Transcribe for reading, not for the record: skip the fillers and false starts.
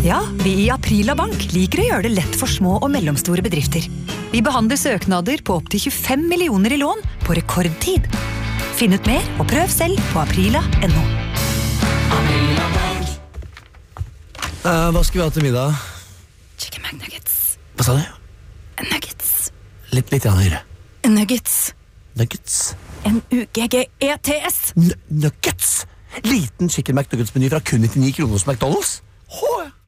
Ja, vi i Aprila Bank liker å gjøre det lett for små og mellomstore bedrifter. Vi behandler søknader på opp til 25 millioner i lån på rekordtid. Finn ut mer og prøv selv på aprila.no. Hva skal vi ha til middag? Chicken McNuggets. Hva sa du? Nuggets. Litt høyere. Nuggets. Nuggets? N-U-G-G-E-T-S. Nuggets? Liten chicken McNuggets-meny fra kun 99 kroner hos McDonald's?